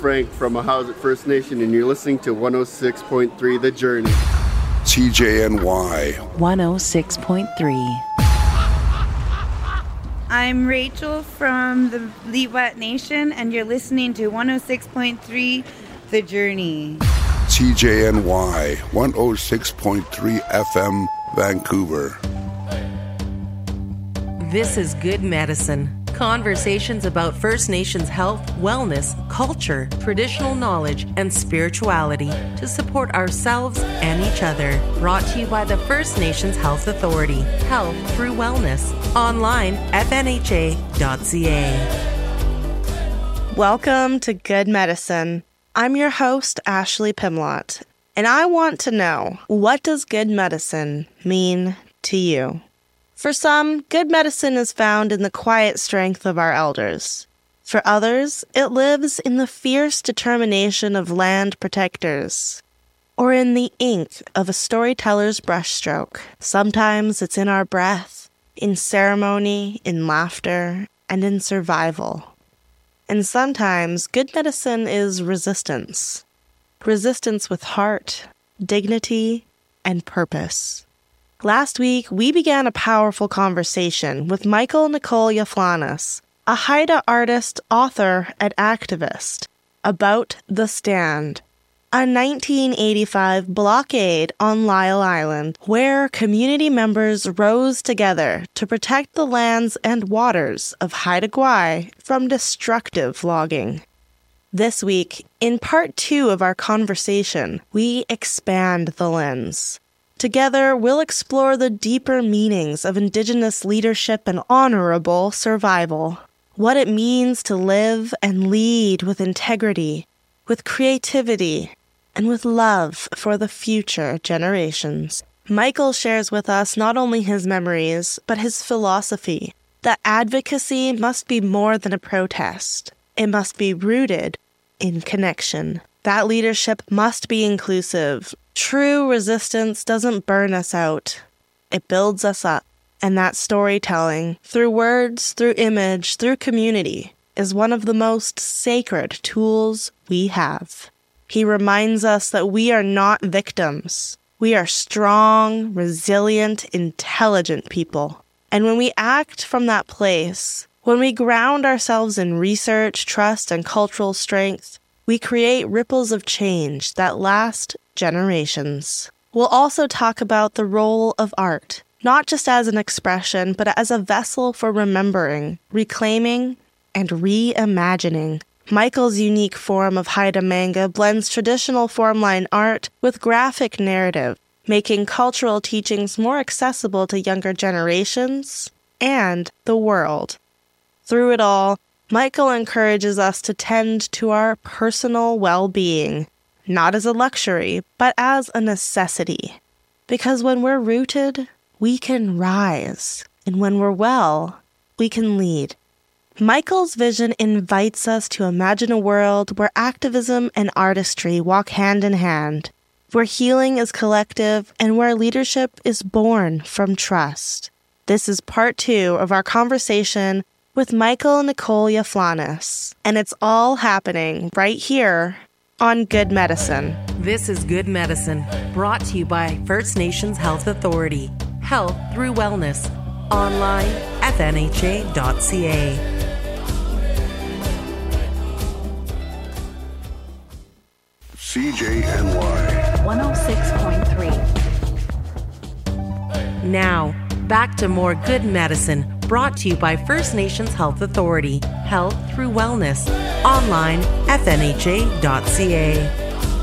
Frank from Ahousaht First Nation, and you're listening to 106.3 The Journey. CJNY 106.3. I'm Rachel from the Liwat Nation, and you're listening to 106.3 The Journey. CJNY 106.3 FM, Vancouver. This is Good Medicine. Conversations about First Nations health, wellness, culture, traditional knowledge, and spirituality to support ourselves and each other. Brought to you by the First Nations Health Authority. Health through wellness. Online, fnha.ca. Welcome to Good Medicine. I'm your host, Ashley Pimlott, and I want to know, what does good medicine mean to you? For some, good medicine is found in the quiet strength of our elders. For others, it lives in the fierce determination of land protectors, or in the ink of a storyteller's brushstroke. Sometimes it's in our breath, in ceremony, in laughter, and in survival. And sometimes good medicine is resistance. Resistance with heart, dignity, and purpose. Last week, we began a powerful conversation with Michael Nicole Yaflanis, a Haida artist, author, and activist, about The Stand, a 1985 blockade on Lyle Island where community members rose together to protect the lands and waters of Haida Gwaii from destructive logging. This week, in part 2 of our conversation, we expand the lens. Together, we'll explore the deeper meanings of Indigenous leadership and honorable survival, what it means to live and lead with integrity, with creativity, and with love for the future generations. Michael shares with us not only his memories, but his philosophy, that advocacy must be more than a protest. It must be rooted in connection. That leadership must be inclusive. True resistance doesn't burn us out. It builds us up. And that storytelling, through words, through image, through community, is one of the most sacred tools we have. He reminds us that we are not victims. We are strong, resilient, intelligent people. And when we act from that place, when we ground ourselves in research, trust, and cultural strength, we create ripples of change that last generations. We'll also talk about the role of art, not just as an expression, but as a vessel for remembering, reclaiming, and reimagining. Michael's unique form of Haida manga blends traditional formline art with graphic narrative, making cultural teachings more accessible to younger generations and the world. Through it all, Michael encourages us to tend to our personal well-being, not as a luxury, but as a necessity. Because when we're rooted, we can rise, and when we're well, we can lead. Michael's vision invites us to imagine a world where activism and artistry walk hand in hand, where healing is collective, and where leadership is born from trust. This is part 2 of our conversation with Michael Nicole Yaflanis, and it's all happening right here on Good Medicine. This is Good Medicine, brought to you by First Nations Health Authority. Health through wellness. Online, fnha.ca. CJNY 106.3. Now, back to more Good Medicine, brought to you by First Nations Health Authority. Health through wellness. Online, fnha.ca.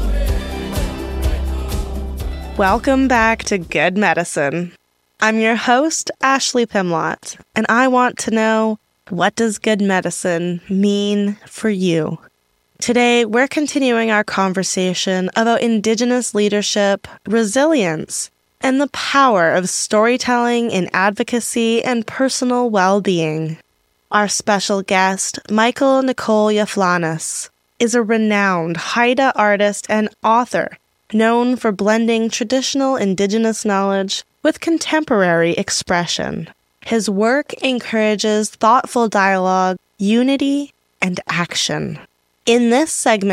Welcome back to Good Medicine. I'm your host, Ashley Pimlott, and I want to know, what does good medicine mean for you? Today, we're continuing our conversation about Indigenous leadership, resilience, and the power of storytelling in advocacy and personal well-being. Our special guest, Michael Nicole Yaflanis, is a renowned Haida artist and author known for blending traditional Indigenous knowledge with contemporary expression. His work encourages thoughtful dialogue, unity, and action. In this segment,